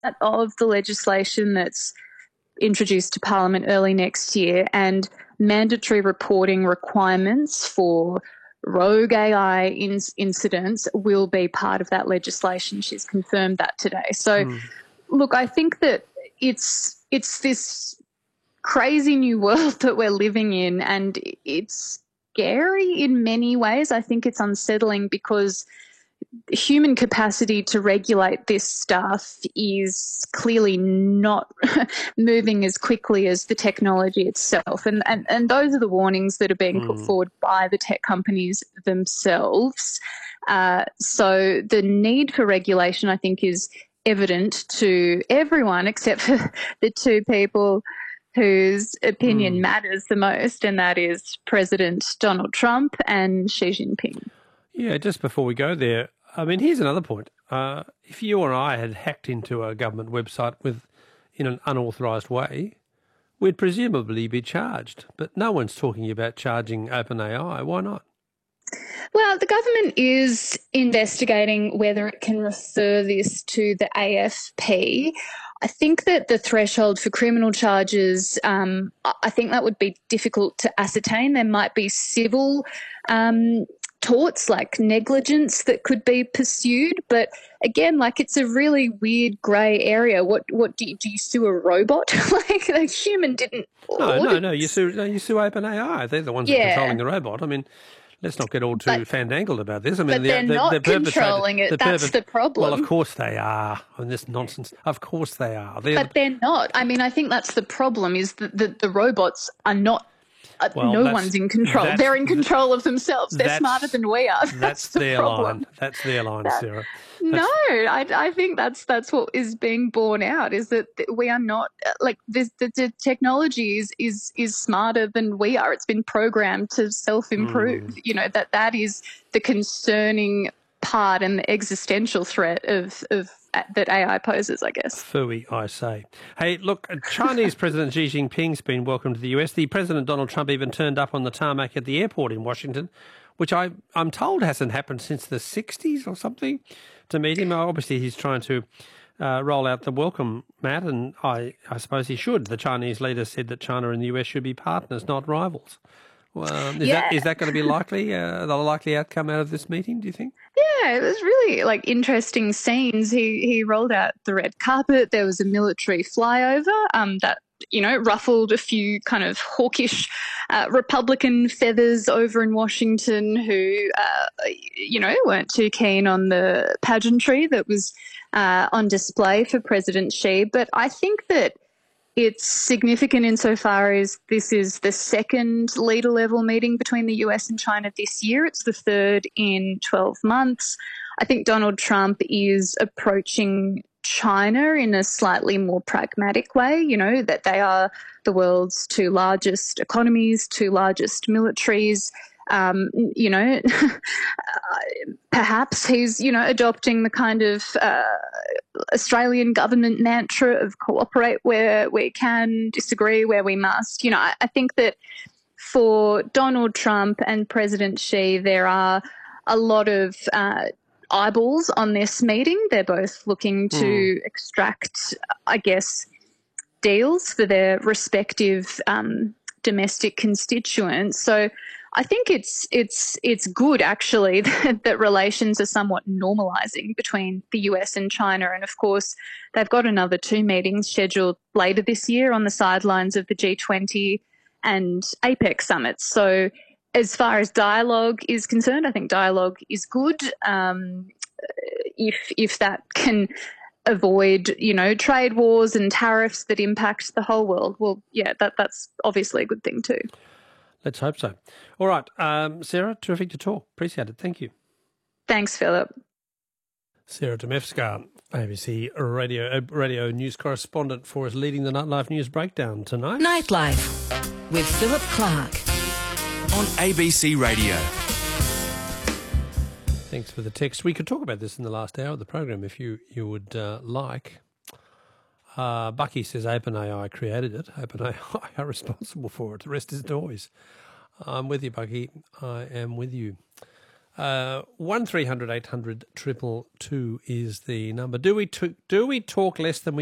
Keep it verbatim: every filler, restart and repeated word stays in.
of the legislation that's introduced to Parliament early next year, and mandatory reporting requirements for rogue A I in- incidents will be part of that legislation. She's confirmed that today. So, mm. look, I think that it's it's this crazy new world that we're living in, and it's scary in many ways. I think it's unsettling because human capacity to regulate this stuff is clearly not moving as quickly as the technology itself. And, and, and those are the warnings that are being mm. put forward by the tech companies themselves. Uh, so the need for regulation, I think, is evident to everyone except for the two people whose opinion mm. matters the most, and that is President Donald Trump and Xi Jinping. Yeah, just before we go there, I mean, here's another point. Uh, if you or I had hacked into a government website with in an unauthorised way, we'd presumably be charged. But no one's talking about charging OpenAI. Why not? Well, the government is investigating whether it can refer this to the A F P. I think that the threshold for criminal charges, um, I think that would be difficult to ascertain. There might be civil um torts like negligence that could be pursued, but again, like, it's a really weird grey area. What what do you, do you sue a robot? Like, the human didn't. No, no, no. You sue no, you sue OpenAI. They're the ones yeah. that are controlling the robot. I mean, let's not get all too but, fandangled about this. I mean, but they're the, not the, the controlling it. The That's perpet- the problem. Well, of course they are. I mean, this nonsense. Of course they are. They're but they're not. I mean, I think that's the problem. Is that the, the robots are not. Uh, well, no one's in control. They're in control of themselves. They're smarter than we are. That's, that's the their problem. line. That's their line, that, Sarah. That's... No, I, I think that's that's what is being borne out, is that we are not, like, this, the, the technology is, is is smarter than we are. It's been programmed to self-improve. Mm. You know, that that is the concerning part and the existential threat of of that A I poses, I guess. Phooey, I say. Hey, look, Chinese President Xi Jinping's been welcomed to the U S. The President Donald Trump even turned up on the tarmac at the airport in Washington, which I, I'm told hasn't happened since the sixties or something, to meet him. Obviously, he's trying to uh, roll out the welcome mat, and I, I suppose he should. The Chinese leader said that China and the U S should be partners, not rivals. Well, um, is, yeah. that, is that going to be likely, uh, the likely outcome out of this meeting, do you think? Yeah, it was really, like, interesting scenes. He he rolled out the red carpet. There was a military flyover um, that, you know, ruffled a few kind of hawkish uh, Republican feathers over in Washington who, uh, you know, weren't too keen on the pageantry that was uh, on display for President Xi. But I think that it's significant insofar as this is the second leader-level meeting between the U S and China this year. It's the third in twelve months. I think Donald Trump is approaching China in a slightly more pragmatic way, you know, that they are the world's two largest economies, two largest militaries. Um, you know, perhaps he's, you know, adopting the kind of uh, Australian government mantra of cooperate where we can, disagree where we must. You know, I, I think that for Donald Trump and President Xi, there are a lot of uh, eyeballs on this meeting. They're both looking to mm. extract, I guess, deals for their respective um, domestic constituents. So I think it's it's it's good, actually, that, that relations are somewhat normalising between the U S and China. And, of course, they've got another two meetings scheduled later this year on the sidelines of the G twenty and APEC summits. So as far as dialogue is concerned, I think dialogue is good. Um, if if that can avoid, you know, trade wars and tariffs that impact the whole world, well, yeah, that that's obviously a good thing too. Let's hope so. All right, um, Sarah, terrific to talk. Appreciate it. Thank you. Thanks, Philip. Sarah Demevska, A B C radio, uh, radio news correspondent for us, leading the Nightlife News Breakdown tonight. Nightlife with Philip Clark on A B C Radio. Thanks for the text. We could talk about this in the last hour of the program if you, you would uh, like. Uh, Bucky says OpenAI created it. OpenAI are responsible for it. The rest is noise. I'm with you, Bucky. I am with you. Uh, one three hundred eight hundred triple two is the number. Do we t- do we talk less than we